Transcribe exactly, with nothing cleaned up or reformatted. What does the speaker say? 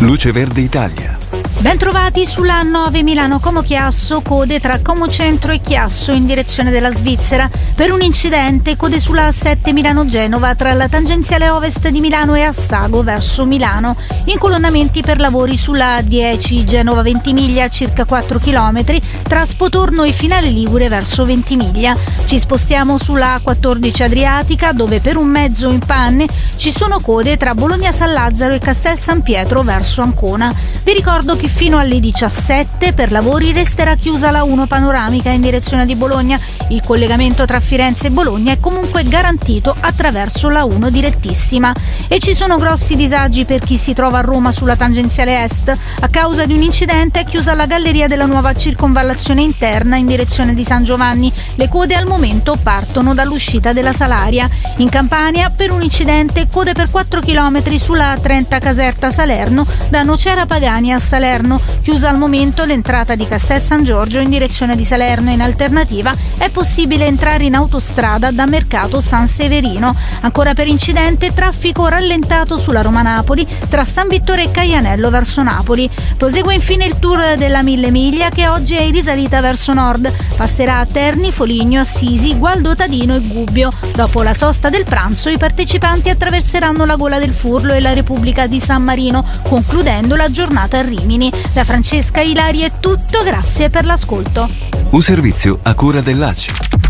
Luce Verde Italia. Bentrovati sulla nove Milano-Como Chiasso, code tra Como Centro e Chiasso in direzione della Svizzera. Per un incidente, code sulla A sette Milano-Genova tra la tangenziale ovest di Milano e Assago verso Milano. Incolonnamenti per lavori sulla A dieci Genova-Ventimiglia, circa quattro chilometri, tra Spotorno e Finale Ligure verso Ventimiglia. Ci spostiamo sulla A quattordici Adriatica, dove per un mezzo in panne ci sono code tra Bologna San Lazzaro e Castel San Pietro verso Ancona. Vi ricordo che fino alle diciassette per lavori resterà chiusa la uno panoramica in direzione di Bologna. Il collegamento tra Firenze e Bologna è comunque garantito attraverso la uno direttissima. E ci sono grossi disagi per chi si trova a Roma sulla tangenziale est. A causa di un incidente è chiusa la galleria della nuova circonvallazione interna in direzione di San Giovanni. Le code al momento partono dall'uscita della Salaria. In Campania, per un incidente, code per quattro chilometri sulla A trenta Caserta Salerno da Nocera Pagani a Salerno. Chiusa al momento l'entrata di Castel San Giorgio in direzione di Salerno. In alternativa è possibile entrare in autostrada da Mercato San Severino. Ancora per incidente, traffico rallentato sulla Roma-Napoli tra San Vittore e Caianello verso Napoli. Prosegue infine il tour della Mille Miglia, che oggi è in risalita verso nord. Passerà a Terni, Foligno, Assisi, Gualdo Tadino e Gubbio. Dopo la sosta del pranzo, i partecipanti attraverseranno la Gola del Furlo e la Repubblica di San Marino, concludendo la giornata a Rimini. Da Francesca Ilari è tutto, grazie per l'ascolto. Un servizio a cura dell'A C I.